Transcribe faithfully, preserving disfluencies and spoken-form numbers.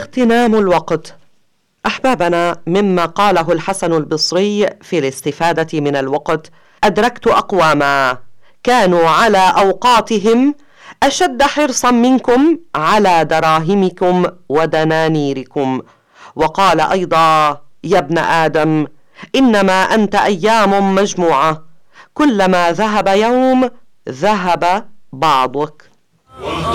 اغتنام الوقت. أحبابنا، مما قاله الحسن البصري في الاستفادة من الوقت: أدركت أقواما كانوا على أوقاتهم أشد حرصا منكم على دراهمكم ودنانيركم. وقال أيضا: يا ابن آدم، إنما أنت أيام مجموعة، كلما ذهب يوم ذهب بعضك.